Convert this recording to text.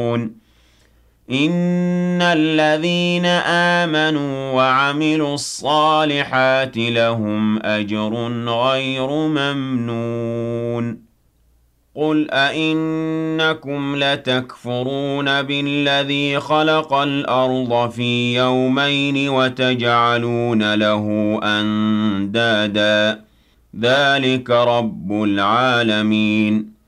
إِنَّ الَّذِينَ آمَنُوا وَعَمِلُوا الصَّالِحَاتِ لَهُمْ أَجْرٌ غَيْرُ مَمْنُونٍ قُلْ أَئِنَّكُمْ لَتَكْفُرُونَ بِالَّذِي خَلَقَ الْأَرْضَ فِي يَوْمَيْنِ وَتَجْعَلُونَ لَهُ أَندَادًا ذَلِكَ رَبُّ الْعَالَمِينَ